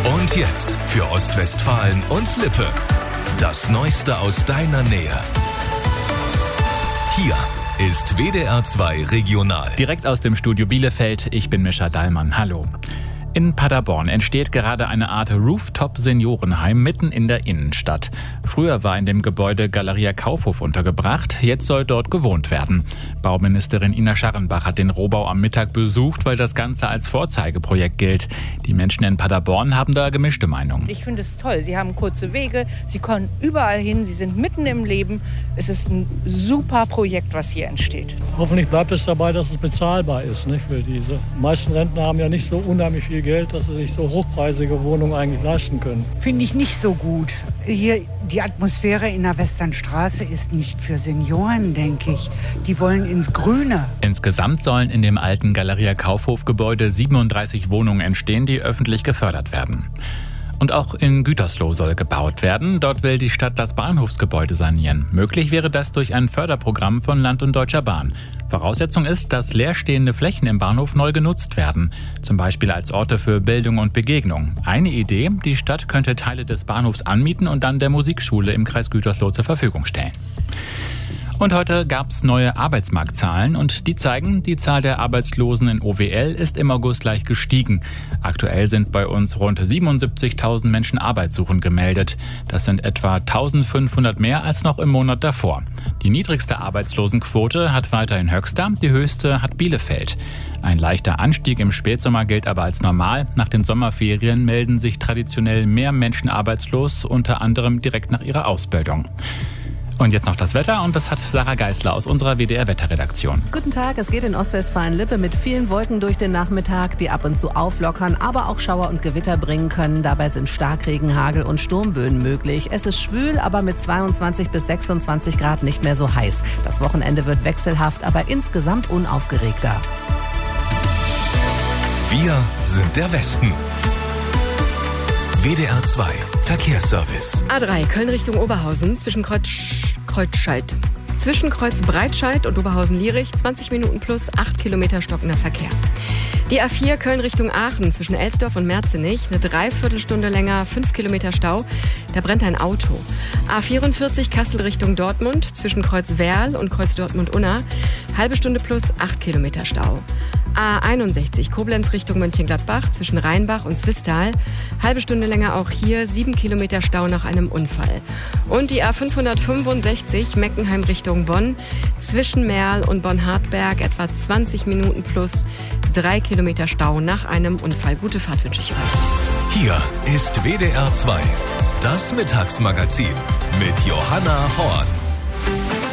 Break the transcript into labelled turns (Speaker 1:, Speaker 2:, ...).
Speaker 1: Und jetzt für Ostwestfalen und Lippe. Das Neueste aus deiner Nähe. Hier ist WDR 2 Regional.
Speaker 2: Direkt aus dem Studio Bielefeld, ich bin Mischa Dallmann. Hallo. In Paderborn entsteht gerade eine Art Rooftop-Seniorenheim mitten in der Innenstadt. Früher war in dem Gebäude Galeria Kaufhof untergebracht, jetzt soll dort gewohnt werden. Bauministerin Ina Scharrenbach hat den Rohbau am Mittag besucht, weil das Ganze als Vorzeigeprojekt gilt. Die Menschen in Paderborn haben da gemischte Meinungen.
Speaker 3: Ich finde es toll. Sie haben kurze Wege, sie kommen überall hin, sie sind mitten im Leben. Es ist ein super Projekt, was hier entsteht.
Speaker 4: Hoffentlich bleibt es dabei, dass es bezahlbar ist, nicht, für diese. Die meisten Rentner haben ja nicht so unheimlich viel Geld, dass sie sich so hochpreisige Wohnungen eigentlich leisten können.
Speaker 5: Finde ich nicht so gut. Hier die Atmosphäre in der Westernstraße ist nicht für Senioren, denke ich. Die wollen ins Grüne.
Speaker 2: Insgesamt sollen in dem alten Galeria Kaufhof-Gebäude 37 Wohnungen entstehen, die öffentlich gefördert werden. Und auch in Gütersloh soll gebaut werden. Dort will die Stadt das Bahnhofsgebäude sanieren. Möglich wäre das durch ein Förderprogramm von Land und Deutscher Bahn. Voraussetzung ist, dass leerstehende Flächen im Bahnhof neu genutzt werden. Zum Beispiel als Orte für Bildung und Begegnung. Eine Idee, die Stadt könnte Teile des Bahnhofs anmieten und dann der Musikschule im Kreis Gütersloh zur Verfügung stellen. Und heute gab es neue Arbeitsmarktzahlen und die zeigen, die Zahl der Arbeitslosen in OWL ist im August leicht gestiegen. Aktuell sind bei uns rund 77.000 Menschen arbeitssuchend gemeldet. Das sind etwa 1.500 mehr als noch im Monat davor. Die niedrigste Arbeitslosenquote hat weiterhin Höxter, die höchste hat Bielefeld. Ein leichter Anstieg im Spätsommer gilt aber als normal. Nach den Sommerferien melden sich traditionell mehr Menschen arbeitslos, unter anderem direkt nach ihrer Ausbildung. Und jetzt noch das Wetter und das hat Sarah Geisler aus unserer WDR-Wetterredaktion.
Speaker 6: Guten Tag, es geht in Ostwestfalen-Lippe mit vielen Wolken durch den Nachmittag, die ab und zu auflockern, aber auch Schauer und Gewitter bringen können. Dabei sind Starkregen, Hagel und Sturmböen möglich. Es ist schwül, aber mit 22 bis 26 Grad nicht mehr so heiß. Das Wochenende wird wechselhaft, aber insgesamt unaufgeregter.
Speaker 1: Wir sind der Westen. WDR 2 Verkehrsservice.
Speaker 7: A3 Köln Richtung Oberhausen zwischen Kreuz Breitscheid und Oberhausen-Lierich 20 Minuten plus 8 Kilometer stockender Verkehr. Die A4 Köln Richtung Aachen zwischen Elsdorf und Merzenich, eine Dreiviertelstunde länger, 5 Kilometer Stau, da brennt ein Auto. A44 Kassel Richtung Dortmund zwischen Kreuz Werl und Kreuz Dortmund-Unna, halbe Stunde plus 8 Kilometer Stau. A61 Koblenz Richtung Mönchengladbach zwischen Rheinbach und Zwistal, halbe Stunde länger auch hier, 7 Kilometer Stau nach einem Unfall. Und die A565 Meckenheim Richtung Bonn zwischen Merl und Bonn-Hartberg etwa 20 Minuten plus 3 Kilometer Stau nach einem Unfall. Gute Fahrt wünsche ich euch.
Speaker 1: Hier ist WDR 2, das Mittagsmagazin mit Johanna Horn.